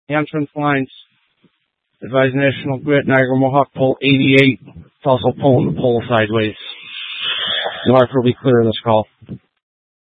Entrance lines. Advise National Grid, Niagara Mohawk, pole 88. It's also pulling the pole sideways. North will be clear of this call.